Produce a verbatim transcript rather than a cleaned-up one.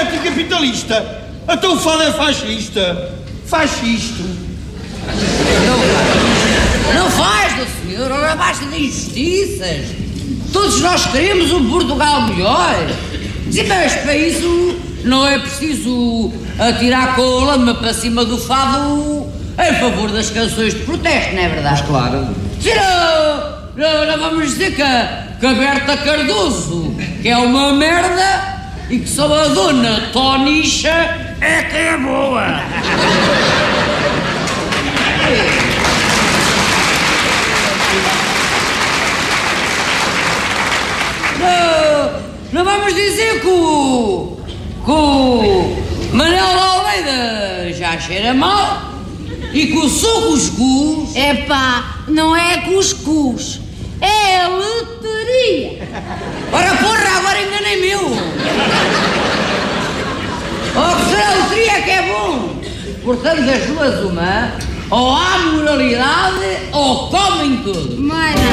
anticapitalista. Então o fado é fascista. Faz isto. Não, não faz, do senhor, ora basta de injustiças. Todos nós queremos um Portugal melhor. Sim, mas para isso não é preciso atirar com a lama para cima do fado em favor das canções de protesto, não é verdade? Mas claro. Sim, não, não, não vamos dizer que a, que a Berta Cardoso que é uma merda e que só a dona Tonicha é que é boa. Não, não vamos dizer que o, que o Manuel Almeida já cheira mal e que o seu cuscuz... Epá, não é cuscuz, é loteria. Ora porra, agora enganei-me eu. Ou que será a loteria que é bom. Portanto, das duas uma, ou há moralidade ou comem tudo. Mas não.